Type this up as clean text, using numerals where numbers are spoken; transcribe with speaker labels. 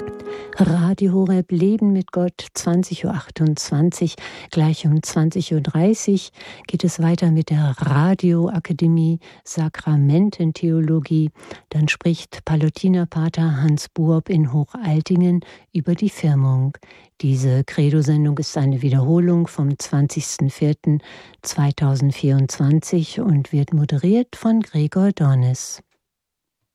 Speaker 1: Radio Horeb Leben mit Gott, 20:28 Uhr. Gleich um 20:30 Uhr geht es weiter mit der Radioakademie Sakramententheologie. Dann spricht Pallottiner-Pater Hans Buob in Hochaltingen über die Firmung. Diese Credo-Sendung ist eine Wiederholung vom 20.04.2024 und wird moderiert von Gregor Dornis.